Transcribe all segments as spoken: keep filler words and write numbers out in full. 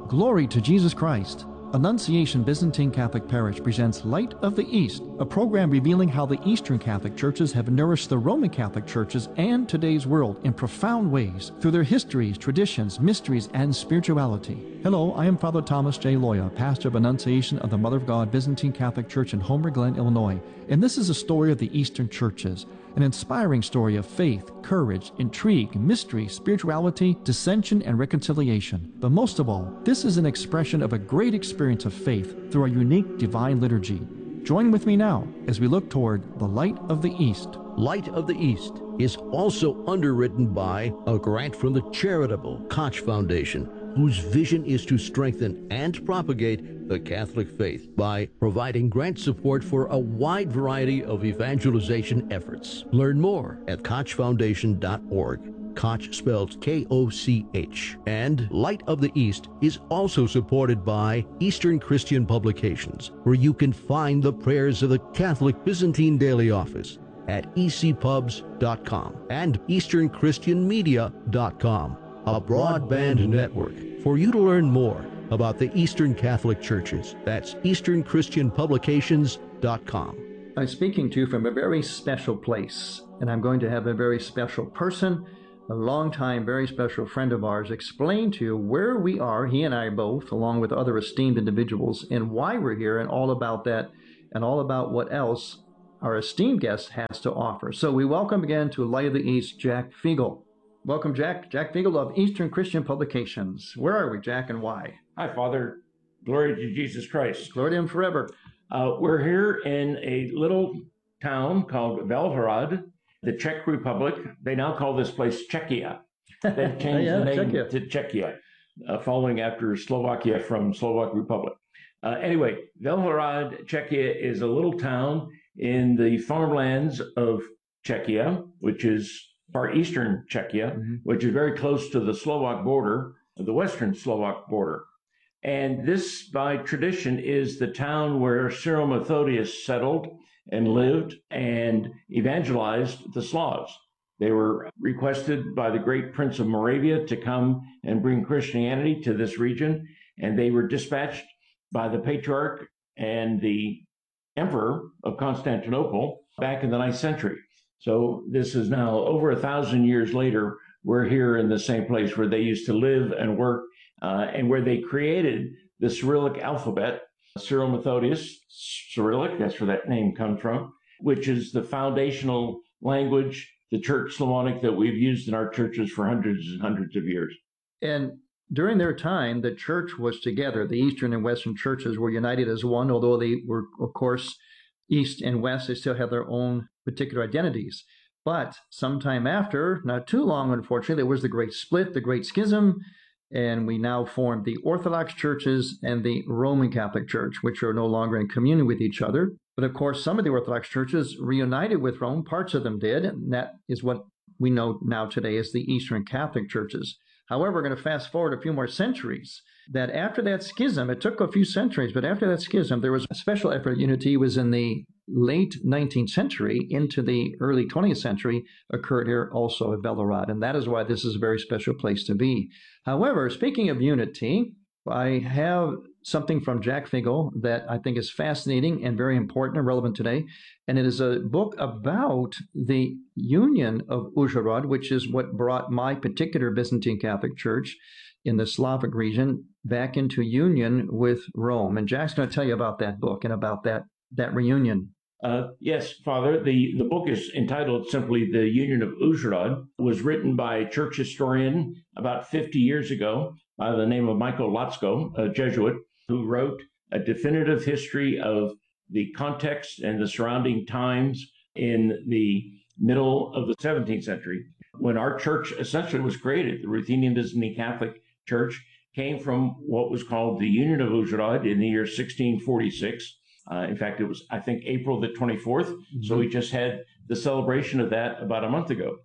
Glory to Jesus Christ. Annunciation Byzantine Catholic Parish presents Light of the East, a program revealing how the Eastern Catholic churches have nourished the Roman Catholic churches and today's world in profound ways through their histories, traditions, mysteries, and spirituality. Hello, I am Father Thomas J. Loya, pastor of Annunciation of the Mother of God Byzantine Catholic Church in Homer Glen, Illinois, and this is a story of the Eastern churches, an inspiring story of faith, courage, intrigue, mystery, spirituality, dissension, and reconciliation. But most of all, this is an expression of a great experience of faith through a unique divine liturgy. Join with me now as we look toward the Light of the East. Light of the East is also underwritten by a grant from the charitable Koch Foundation, whose vision is to strengthen and propagate the Catholic faith by providing grant support for a wide variety of evangelization efforts. Learn more at koch foundation dot org. Koch spelled K O C H. And Light of the East is also supported by Eastern Christian Publications, where you can find the prayers of the Catholic Byzantine Daily Office at e c pubs dot com and eastern christian media dot com, a broadband network for you to learn more about the Eastern Catholic churches. That's eastern christian publications dot com. I'm speaking to you from a very special place, and I'm going to have a very special person, a longtime, very special friend of ours, explain to you where we are, he and I both, along with other esteemed individuals, and why we're here, and all about that, and all about what else our esteemed guest has to offer. So we welcome again to Light of the East, Jack Figel. Welcome, Jack. Jack Figel of Eastern Christian Publications. Where are we, Jack, and why? Hi, Father. Glory to Jesus Christ. Glory to him forever. Uh, we're here in a little town called Velhorad, the Czech Republic. They now call this place Czechia. They've changed yeah, the name Czechia. to Czechia, uh, following after Slovakia from Slovak Republic. Uh, anyway, Velhorad, Czechia is a little town in the farmlands of Czechia, which is far eastern Czechia, mm-hmm. which is very close to the Slovak border, the western Slovak border. And this, by tradition, is the town where Cyril Methodius settled and lived and evangelized the Slavs. They were requested by the great Prince of Moravia to come and bring Christianity to this region, and they were dispatched by the Patriarch and the Emperor of Constantinople back in the ninth century. So this is now over a thousand years later. We're here in the same place where they used to live and work, uh, and where they created the Cyrillic alphabet. Cyril Methodius, Cyrillic, that's where that name comes from, which is the foundational language, the Church Slavonic, that we've used in our churches for hundreds and hundreds of years. And during their time, the church was together. The Eastern and Western churches were united as one, although they were, of course, East and West, they still have their own particular identities. But sometime after, not too long, unfortunately, there was the great split, the great schism, and we now formed the Orthodox churches and the Roman Catholic Church, which are no longer in communion with each other. But of course, some of the Orthodox churches reunited with Rome, parts of them did, and that is what we know now today as the Eastern Catholic churches. However, we're going to fast forward a few more centuries, that after that schism, it took a few centuries, but after that schism, there was a special effort at unity. It was in the late nineteenth century into the early twentieth century, occurred here also at Velhorad, and that is why this is a very special place to be. However, speaking of unity, I have something from Jack Figel that I think is fascinating and very important and relevant today, and it is a book about the union of Užhorod, which is what brought my particular Byzantine Catholic Church in the Slavic region back into union with Rome. And Jack's going to tell you about that book and about that, that reunion. Uh, yes, Father. The, the book is entitled simply The Union of Užhorod. It was written by a church historian about fifty years ago by the name of Michael Lotsko, a Jesuit, who wrote a definitive history of the context and the surrounding times in the middle of the seventeenth century, when our church essentially was created. The Ruthenian Byzantine Catholic Church came from what was called the Union of Užhorod in the year sixteen forty-six. Uh, in fact, it was, I think, April the twenty-fourth. Mm-hmm. So we just had the celebration of that about a month ago.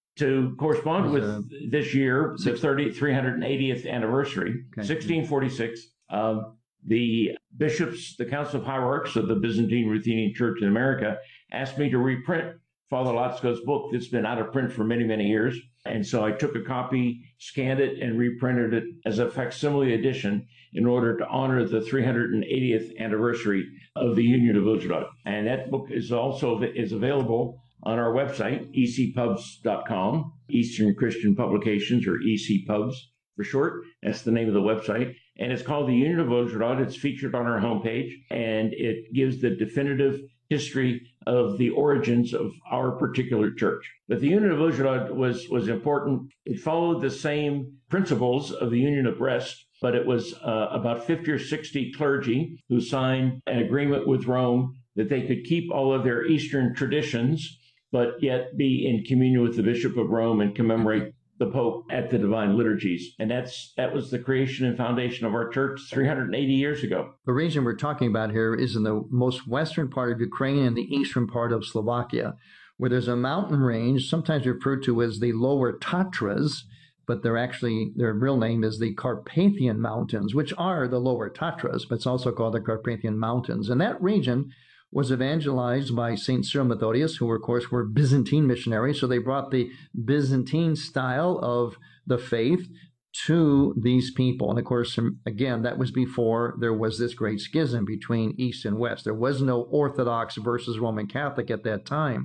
To correspond with uh, this year, the thirty, three hundred eightieth anniversary, okay. sixteen forty-six, um, the bishops, the Council of Hierarchs of the Byzantine Ruthenian Church in America, asked me to reprint Father Lotsko's book that's been out of print for many, many years. And so I took a copy, scanned it, and reprinted it as a facsimile edition in order to honor the three hundred eightieth anniversary of the Union of Uzdroyd. And that book is also is available on our website, e c pubs dot com, Eastern Christian Publications, or E C Pubs for short. That's the name of the website. And it's called The Union of Uzdroyd. It's featured on our homepage, and it gives the definitive history of the origins of our particular church. But the Union of Uzdroyd was, was important. It followed the same principles of the Union of Brest, but it was uh, about fifty or sixty clergy who signed an agreement with Rome that they could keep all of their Eastern traditions, but yet be in communion with the Bishop of Rome and commemorate the Pope at the divine liturgies. And that's that was the creation and foundation of our church three hundred eighty years ago. The region we're talking about here is in the most western part of Ukraine and the eastern part of Slovakia, where there's a mountain range, sometimes referred to as the Lower Tatras, but they're actually, their real name is the Carpathian Mountains, which are the Lower Tatras, but it's also called the Carpathian Mountains. And that region was evangelized by Saint Cyril Methodius, who, of course, were Byzantine missionaries. So they brought the Byzantine style of the faith to these people. And, of course, again, that was before there was this great schism between East and West. There was no Orthodox versus Roman Catholic at that time.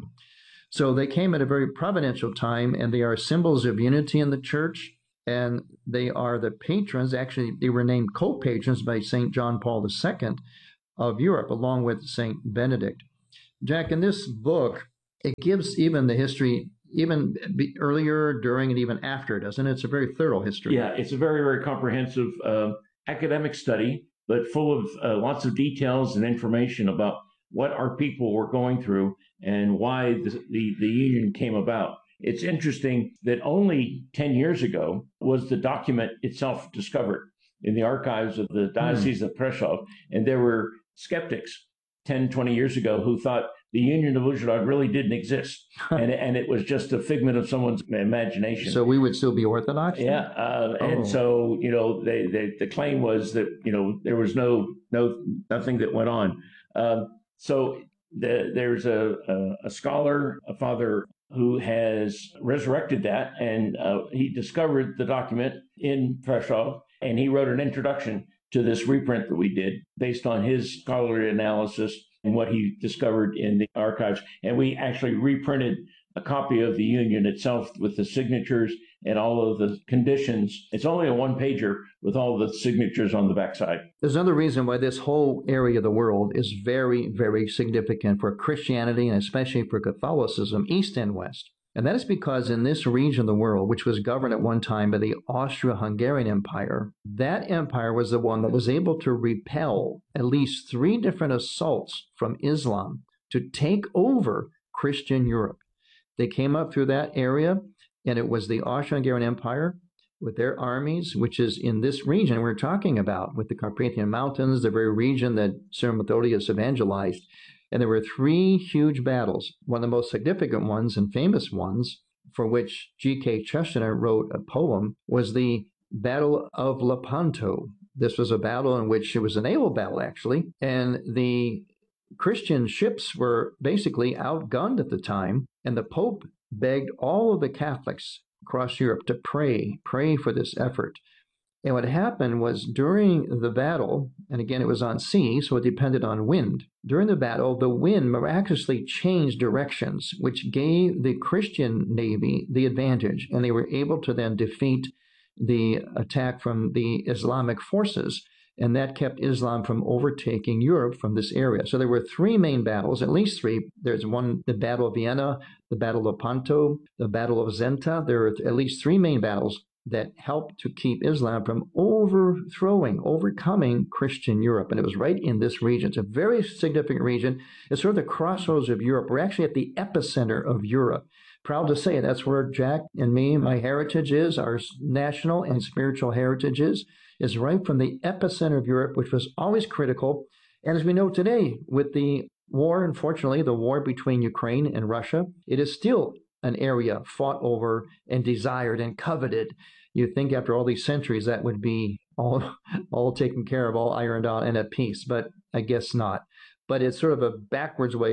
So they came at a very providential time, and they are symbols of unity in the church. And they are the patrons. Actually, they were named co-patrons by Saint John Paul the Second of Europe, along with Saint Benedict. Jack, in this book, it gives even the history, even earlier, during, and even after, doesn't it? It's a very thorough history. Yeah, it's a very, very comprehensive uh, academic study, but full of uh, lots of details and information about what our people were going through and why the, the, the Union came about. It's interesting that only ten years ago was the document itself discovered in the archives of the Diocese mm. of Prešov, and there were skeptics ten, twenty years ago who thought the Union of Uzdroyd really didn't exist, and, and it was just a figment of someone's imagination. So we would still be Orthodox? Yeah, uh, oh. and so, you know, they, they, the claim was that, you know, there was no, no nothing that went on. Um, so the, there's a, a, a scholar, a father, who has resurrected that, and uh, he discovered the document in Prešov, and he wrote an introduction to this reprint that we did based on his scholarly analysis and what he discovered in the archives. And we actually reprinted a copy of the Union itself with the signatures and all of the conditions. It's only a one-pager with all the signatures on the backside. There's another reason why this whole area of the world is very, very significant for Christianity and especially for Catholicism, East and West. And that is because in this region of the world, which was governed at one time by the Austro-Hungarian Empire, that empire was the one that was able to repel at least three different assaults from Islam to take over Christian Europe. They came up through that area, and it was the Austro-Hungarian Empire with their armies, which is in this region we're talking about, with the Carpathian Mountains, the very region that Cyril Methodius evangelized. And there were three huge battles. One of the most significant ones and famous ones, for which G K Chesterton wrote a poem, was the Battle of Lepanto. This was a battle in which it was a naval battle, actually, and the Christian ships were basically outgunned at the time, and the Pope begged all of the Catholics across Europe to pray, pray for this effort. And what happened was during the battle, and again, it was on sea, so it depended on wind. During the battle, the wind miraculously changed directions, which gave the Christian navy the advantage, and they were able to then defeat the attack from the Islamic forces, and that kept Islam from overtaking Europe from this area. So there were three main battles, at least three. There's one, the Battle of Vienna, the Battle of Lepanto, the Battle of Zenta. There are at least three main battles that helped to keep Islam from overthrowing, overcoming Christian Europe. And it was right in this region. It's a very significant region. It's sort of the crossroads of Europe. We're actually at the epicenter of Europe. Proud to say that's where Jack and me, my heritage is, our national and spiritual heritage is, is right from the epicenter of Europe, which was always critical. And as we know today, with the war, unfortunately, the war between Ukraine and Russia, it is still an area fought over and desired and coveted. You'd think after all these centuries that would be all, all taken care of, all ironed out and at peace, but I guess not. But it's sort of a backwards way of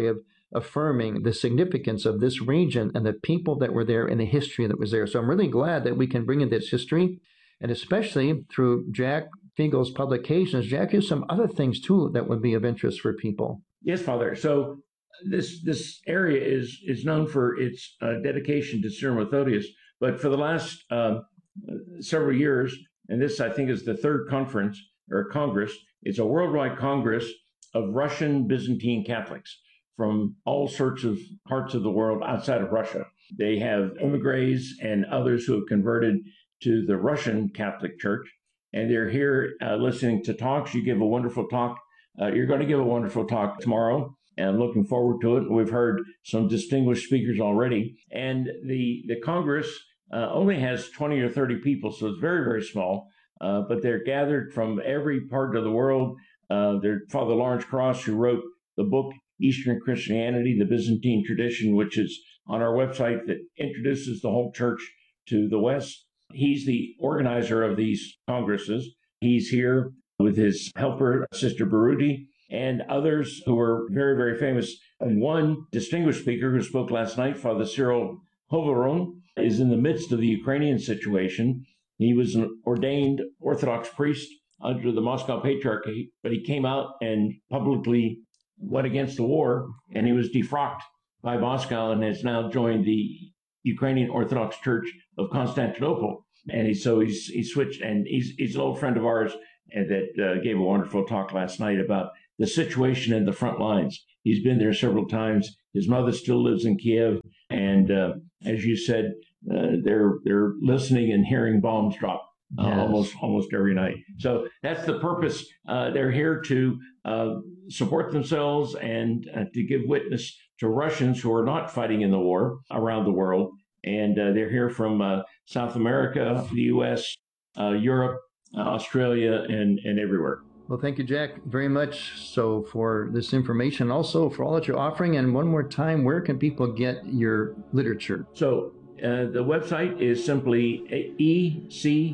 affirming the significance of this region and the people that were there and the history that was there. So I'm really glad that we can bring in this history, and especially through Jack Fiegel's publications. Jack, here's some other things too that would be of interest for people. Yes, Father. So this this area is is known for its uh, dedication to Cyril Methodius, but for the last uh, several years, and this I think is the third conference or congress, it's a worldwide congress of Russian Byzantine Catholics from all sorts of parts of the world outside of Russia. They have immigrants and others who have converted to the Russian Catholic Church, and they're here uh, listening to talks. You give a wonderful talk. Uh, you're going to give a wonderful talk tomorrow, and I'm looking forward to it. We've heard some distinguished speakers already, and the the Congress uh, only has twenty or thirty people, so it's very, very small, uh, but they're gathered from every part of the world. Uh, they're Father Lawrence Cross, who wrote the book Eastern Christianity, the Byzantine Tradition, which is on our website, that introduces the whole church to the West. He's the organizer of these congresses. He's here with his helper, Sister Baruti, and others who are very, very famous. And one distinguished speaker who spoke last night, Father Cyril Hovaron, is in the midst of the Ukrainian situation. He was an ordained Orthodox priest under the Moscow Patriarchate, but he came out and publicly went against the war, and he was defrocked by Moscow and has now joined the Ukrainian Orthodox Church of Constantinople. And he, so he's he switched, and he's he's an old friend of ours, and that uh, gave a wonderful talk last night about the situation in the front lines. He's been there several times. His mother still lives in Kiev, and uh, as you said, uh, they're they're listening and hearing bombs drop uh, yes. almost almost every night. So that's the purpose. Uh, they're here to uh, support themselves and uh, to give witness to Russians who are not fighting in the war around the world. And uh, they're here from uh, South America, the U S, uh, Europe, uh, Australia, and, and everywhere. Well, thank you, Jack, very much so for this information, also for all that you're offering. And one more time, where can people get your literature? So uh, the website is simply e c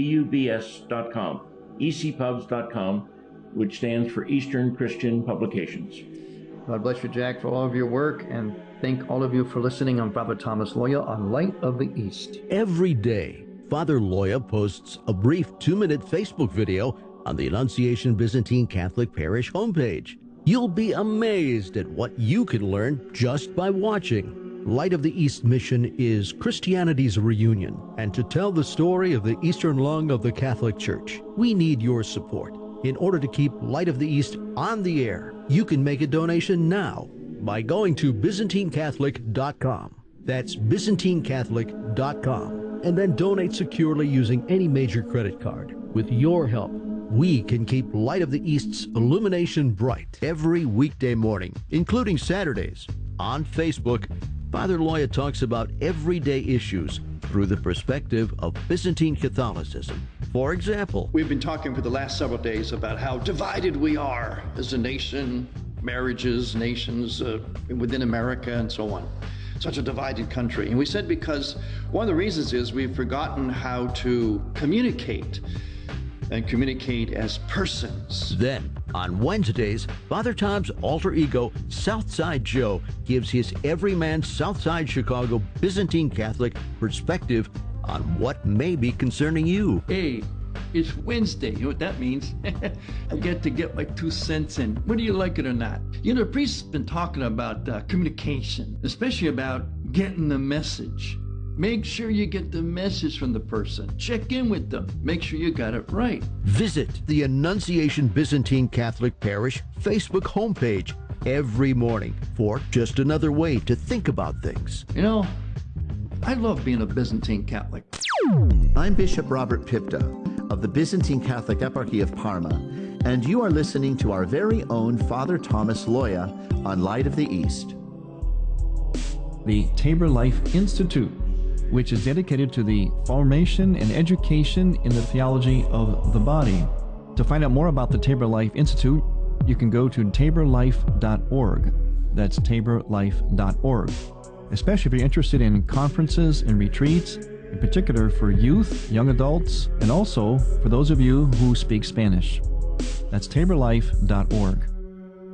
pubs dot com, e c pubs dot com, which stands for Eastern Christian Publications. God bless you, Jack, for all of your work, and thank all of you for listening on Father Thomas Loya on Light of the East. Every day, Father Loya posts a brief two-minute Facebook video on the Annunciation Byzantine Catholic Parish homepage. You'll be amazed at what you can learn just by watching. Light of the East mission is Christianity's reunion, and to tell the story of the Eastern lung of the Catholic Church, we need your support. In order to keep Light of the East on the air, you can make a donation now by going to Byzantine Catholic dot com. That's Byzantine Catholic dot com. And then donate securely using any major credit card. With your help, we can keep Light of the East's illumination bright every weekday morning, including Saturdays. On Facebook, Father Loya talks about everyday issues through the perspective of Byzantine Catholicism. For example, we've been talking for the last several days about how divided we are as a nation, marriages, nations uh, within America, and so on. Such a divided country. And we said because one of the reasons is we've forgotten how to communicate and communicate as persons. Then, on Wednesdays, Father Tom's alter ego, Southside Joe, gives his everyman Southside Chicago Byzantine Catholic perspective on what may be concerning you. Hey, it's Wednesday. You know what that means? I get to get my two cents in, whether you like it or not. You know, the priest's been talking about uh, communication, especially about getting the message. Make sure you get the message from the person. Check in with them. Make sure you got it right. Visit the Annunciation Byzantine Catholic Parish Facebook homepage every morning for just another way to think about things. You know, I love being a Byzantine Catholic. I'm Bishop Robert Pipta of the Byzantine Catholic Eparchy of Parma, and you are listening to our very own Father Thomas Loya on Light of the East. The Tabor Life Institute, which is dedicated to the formation and education in the theology of the body. To find out more about the Tabor Life Institute, you can go to tabor life dot org. That's tabor life dot org. Especially if you're interested in conferences and retreats, in particular for youth, young adults, and also for those of you who speak Spanish. That's tabor life dot org.